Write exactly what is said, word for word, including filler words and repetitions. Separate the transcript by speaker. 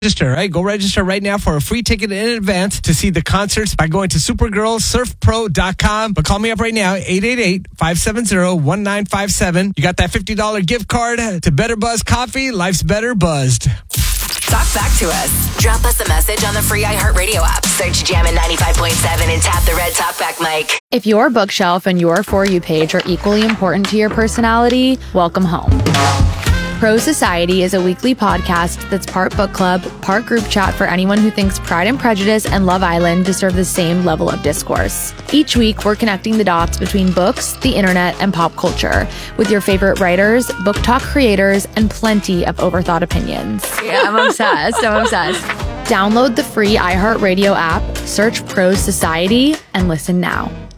Speaker 1: Register, right? Go register right now for a free ticket in advance to see the concerts by going to supergirl surf pro dot com. But call me up right now, eight eight eight, five seven zero, one nine five seven. You got that fifty dollars gift card to Better Buzz Coffee. Life's better buzzed.
Speaker 2: Talk back to us. Drop us a message on the free iHeartRadio app. Search Jammin' ninety-five point seven and tap the red talkback mic.
Speaker 3: If your bookshelf and your For You page are equally important to your personality, welcome home. Pro Society is a weekly podcast that's part book club, part group chat for anyone who thinks Pride and Prejudice and Love Island deserve the same level of discourse. Each week, we're connecting the dots between books, the internet, and pop culture with your favorite writers, book talk creators, and plenty of overthought opinions. Yeah, I'm obsessed. I'm obsessed. Download the free iHeartRadio app, search Pro Society, and listen now.